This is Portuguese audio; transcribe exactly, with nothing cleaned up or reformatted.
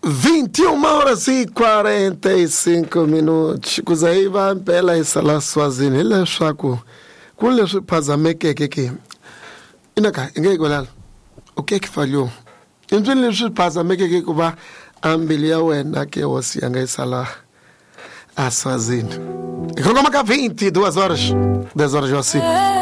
vinte e uma horas e quarenta e cinco minutos. Kuzaiva pela isala swazini. Ile shaku. Kule pazameke keke. Inaka, inge golal. O que é que falhou? Então ele pazameke keke kuba ambilia wena ke wasi anga isala a swazini. E como vinte e duas horas, dez horas eu assim.